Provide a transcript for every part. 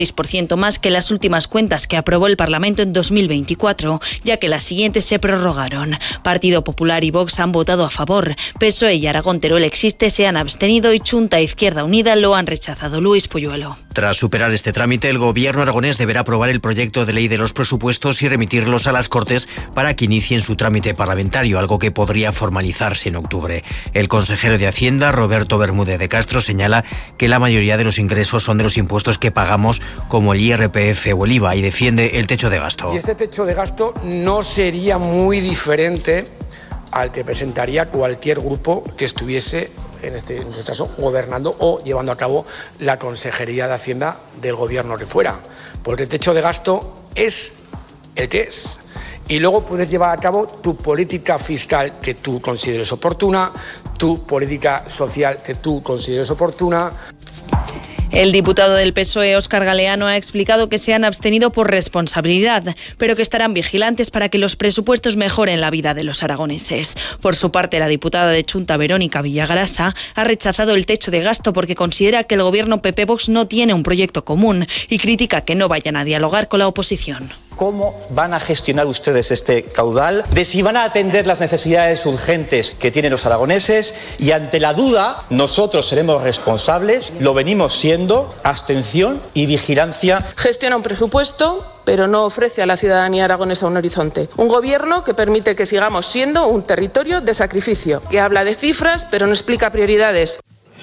6% más que las últimas cuentas que aprobó el Parlamento en 2024, ya que las siguientes se prorrogaron. Partido Popular y Vox han votado a favor. PSOE y Aragón Teruel Existe se han abstenido y Chunta e Izquierda Unida lo han rechazado. Luis Puyuelo. Tras superar este trámite, el Gobierno aragonés deberá aprobar el proyecto de ley de los presupuestos y remitirlos a las Cortes para que inicien su trámite parlamentario, algo que podría formalizarse en octubre. El consejero de Hacienda, Roberto Bermúdez de Castro, señala que la mayoría de los ingresos son de los impuestos que pagamos, como el IRPF o el IVA, y defiende el techo de gasto. Y este techo de gasto no sería muy diferente al que presentaría cualquier grupo que estuviese, en este caso, gobernando o llevando a cabo la Consejería de Hacienda del Gobierno que fuera. Porque el techo de gasto es el que es. Y luego puedes llevar a cabo tu política fiscal que tú consideres oportuna, tu política social que tú consideres oportuna. El diputado del PSOE, Óscar Galeano, ha explicado que se han abstenido por responsabilidad, pero que estarán vigilantes para que los presupuestos mejoren la vida de los aragoneses. Por su parte, la diputada de Chunta, Verónica Villagrasa, ha rechazado el techo de gasto porque considera que el gobierno PP-Vox no tiene un proyecto común y critica que no vayan a dialogar con la oposición. ¿Cómo van a gestionar ustedes este caudal? De si van a atender las necesidades urgentes que tienen los aragoneses, y ante la duda nosotros seremos responsables, lo venimos siendo, abstención y vigilancia. Gestiona un presupuesto, pero no ofrece a la ciudadanía aragonesa un horizonte. Un gobierno que permite que sigamos siendo un territorio de sacrificio, que habla de cifras pero no explica prioridades.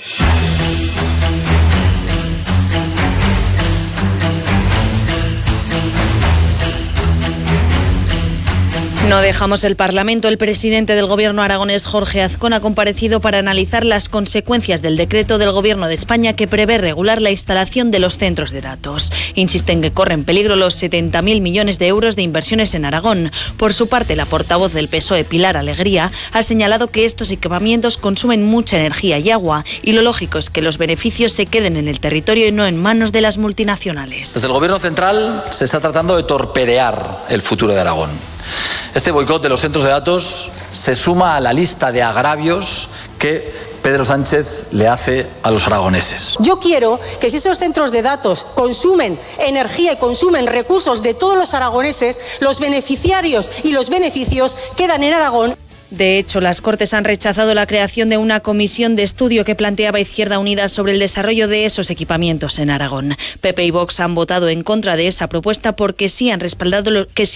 No dejamos el Parlamento. El presidente del Gobierno aragonés, Jorge Azcón, ha comparecido para analizar las consecuencias del decreto del Gobierno de España que prevé regular la instalación de los centros de datos. Insisten que corren peligro los 70.000 millones de euros de inversiones en Aragón. Por su parte, la portavoz del PSOE, Pilar Alegría, ha señalado que estos equipamientos consumen mucha energía y agua y lo lógico es que los beneficios se queden en el territorio y no en manos de las multinacionales. Desde el Gobierno central se está tratando de torpedear el futuro de Aragón. Este boicot de los centros de datos se suma a la lista de agravios que Pedro Sánchez le hace a los aragoneses. Yo quiero que si esos centros de datos consumen energía y consumen recursos de todos los aragoneses, los beneficiarios y los beneficios quedan en Aragón. De hecho, las Cortes han rechazado la creación de una comisión de estudio que planteaba Izquierda Unida sobre el desarrollo de esos equipamientos en Aragón. PP y Vox han votado en contra de esa propuesta porque sí han respaldado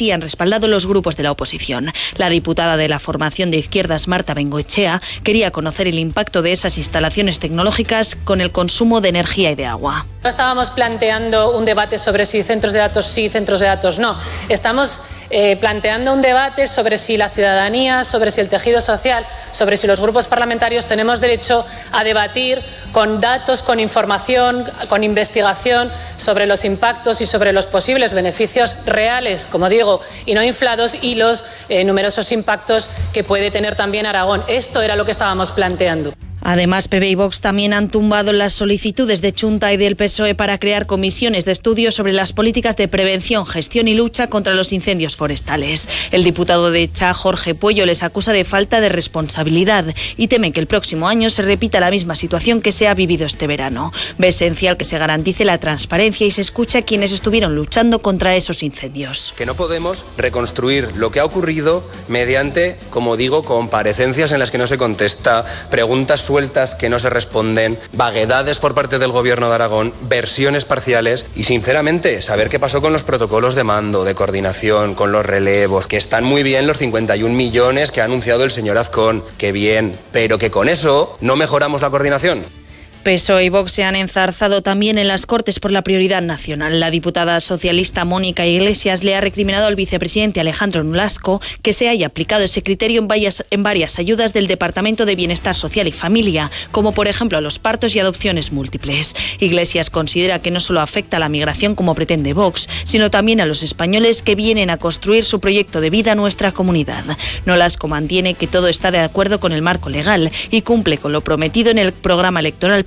los grupos de la oposición. La diputada de la formación de izquierdas, Marta Bengoechea, quería conocer el impacto de esas instalaciones tecnológicas con el consumo de energía y de agua. No estábamos planteando un debate sobre si centros de datos sí, centros de datos no. Estamos planteando un debate sobre si la ciudadanía, sobre si el tejido social, sobre si los grupos parlamentarios tenemos derecho a debatir con datos, con información, con investigación sobre los impactos y sobre los posibles beneficios reales, como digo, y no inflados, y los numerosos impactos que puede tener también Aragón. Esto era lo que estábamos planteando. Además, PP y Vox también han tumbado las solicitudes de Chunta y del PSOE para crear comisiones de estudio sobre las políticas de prevención, gestión y lucha contra los incendios forestales. El diputado de Cha, Jorge Puello, les acusa de falta de responsabilidad y teme que el próximo año se repita la misma situación que se ha vivido este verano. Ve esencial que se garantice la transparencia y se escuche a quienes estuvieron luchando contra esos incendios. Que no podemos reconstruir lo que ha ocurrido mediante, como digo, comparecencias en las que no se contesta, preguntas sueltas que no se responden, vaguedades por parte del Gobierno de Aragón, versiones parciales y, sinceramente, saber qué pasó con los protocolos de mando, de coordinación, con los relevos, que están muy bien los 51 millones que ha anunciado el señor Azcón, que bien, pero que con eso no mejoramos la coordinación. PSOE y Vox se han enzarzado también en las Cortes por la prioridad nacional. La diputada socialista Mónica Iglesias le ha recriminado al vicepresidente Alejandro Nolasco que se haya aplicado ese criterio en varias ayudas del Departamento de Bienestar Social y Familia, como por ejemplo a los partos y adopciones múltiples. Iglesias considera que no solo afecta a la migración como pretende Vox, sino también a los españoles que vienen a construir su proyecto de vida en nuestra comunidad. Nolasco mantiene que todo está de acuerdo con el marco legal y cumple con lo prometido en el programa electoral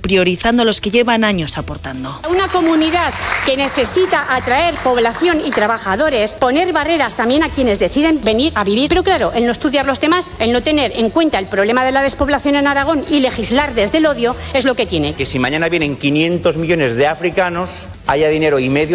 priorizando los que llevan años aportando. Una comunidad que necesita atraer población y trabajadores, poner barreras también a quienes deciden venir a vivir. Pero claro, el no estudiar los temas, el no tener en cuenta el problema de la despoblación en Aragón y legislar desde el odio es lo que tiene. Que si mañana vienen 500 millones de africanos, haya dinero y medio